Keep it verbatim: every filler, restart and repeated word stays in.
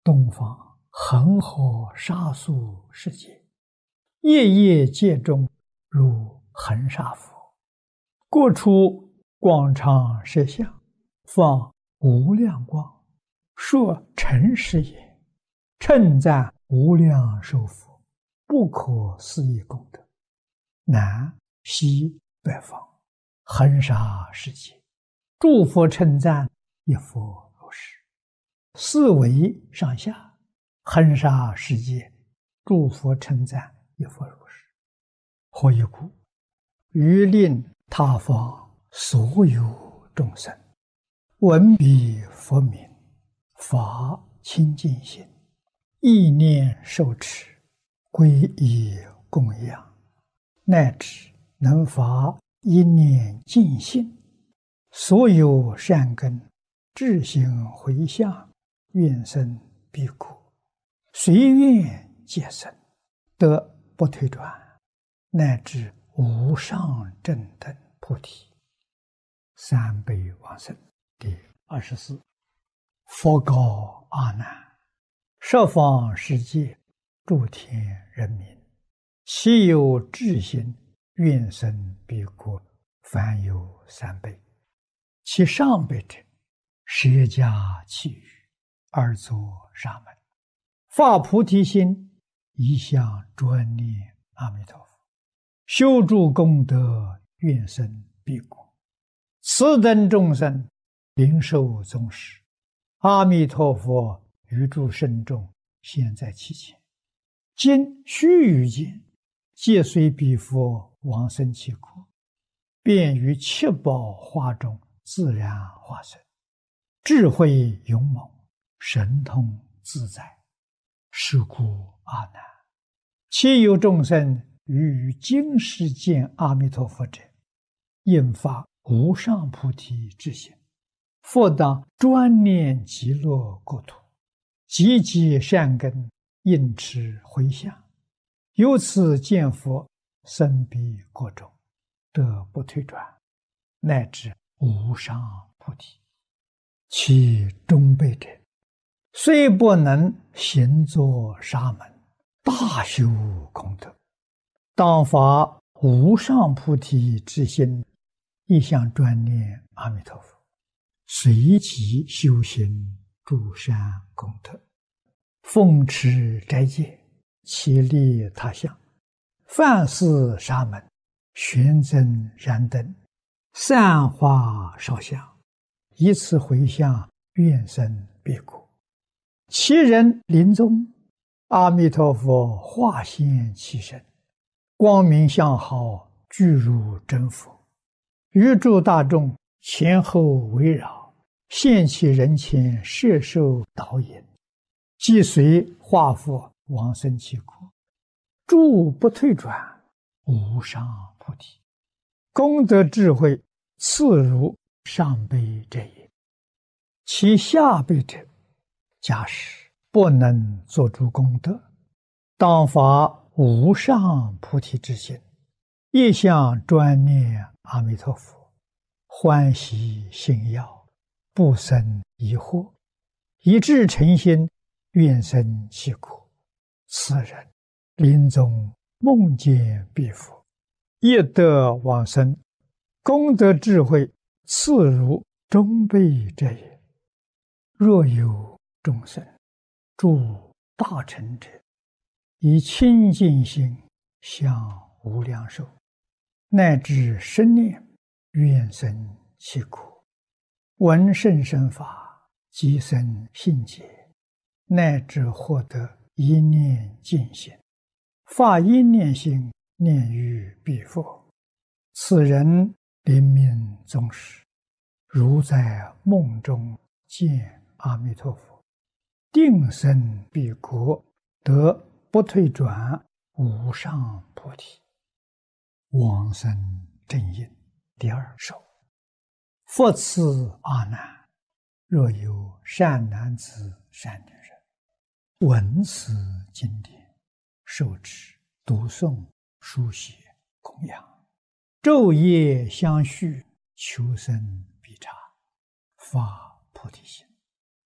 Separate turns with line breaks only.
东方恒河沙数世界，夜夜界中如恒沙佛。过出广长舌相，放无量光，说诚实也，称赞无量寿佛，不可思议功德。南西北方恒沙世界，诸佛称赞一佛如是。四维上下恒沙世界，诸佛称赞一佛如是。何以故？欲令他方所有众生闻彼佛名，发清净心，意念受持，皈依供养，乃至能发一念净心，所有善根智行回向，愿生彼国，随愿皆生，得不退转，乃至无上正等菩提。三辈往生。第二十四。佛告阿难：十方世界诸天人民，其有智行，愿生彼国，凡有三辈。其上辈者，舍家弃欲，而作沙门，发菩提心，一向专念阿弥陀佛，修诸功德，愿生彼国。此等众生领受宗师，阿弥陀佛于诸圣众现在其前，今须臾间，皆随彼佛往生其国，便于七宝花中自然化身，智慧勇猛，神通自在。是故阿难，其有众生于今世见阿弥陀佛者，应发无上菩提之心，复当专念极乐国土，积极善根，应持回向，由此见佛，生彼国中，得不退转，乃至无上菩提。其中辈者，虽不能行作沙门，大修功德，当发无上菩提之心，一向专念阿弥陀佛，随即修行诸善功德，奉持斋戒，其利他乡，饭食沙门，玄真燃灯，散花烧香，以此回向，愿生彼国。其人临终，阿弥陀佛化现其身，光明相好，具如真佛，于诸大众前后围绕，现其人前，摄受导引，即随化佛往生其国，诸不退转，无上菩提。功德智慧次如上辈者也。其下辈者，假使不能作诸功德，当发无上菩提之心，一向专念阿弥陀佛，欢喜信要，不生疑惑，一致诚心，愿生其国。此人临终梦见彼佛，亦得往生，功德智慧次如中辈者也。若有众生诸大乘者，以清净心向无量寿，乃至生念，愿生其国，闻甚深法，即生信解，乃至获得一念净心，发一念心，念于彼佛。此人临命终时，如在梦中见阿弥陀佛，定生彼国，得不退转，无上菩提。往生正因。第二首。复次阿难，若有善男子善女人，闻此经典，受持读诵书写供养，昼夜相续，求生必察，发菩提心。